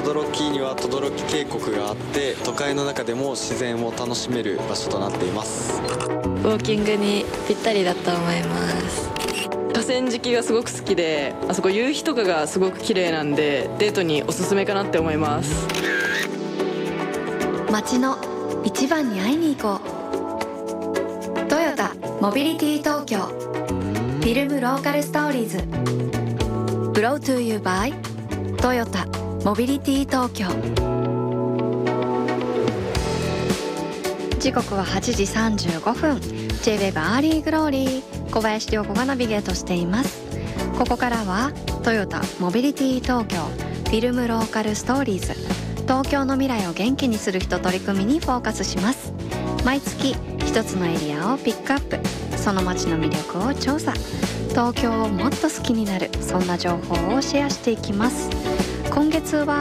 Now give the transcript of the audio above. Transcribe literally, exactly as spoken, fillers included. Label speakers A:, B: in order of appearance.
A: 轟には轟渓谷があって、都会の中でも自然を楽しめる場所となっています。
B: ウォーキングにぴったりだと思います。
C: 河川敷がすごく好きで、あそこ夕日とかがすごく綺麗なんでデートにおすすめかなって思います。
D: 街の一番に会いに行こう。トヨタモビリティ東京フィルムローカルストーリーズ Brought to you by トヨタモビリティ東京。時刻ははちじさんじゅうごふん。 ジェイウェブ アーリーグローリー、小林涼子がナビゲートしています。ここからはトヨタモビリティ東京フィルムローカルストーリーズ、東京の未来を元気にする人取り組みにフォーカスします。毎月一つのエリアをピックアップ、その街の魅力を調査、東京をもっと好きになる、そんな情報をシェアしていきます。今月は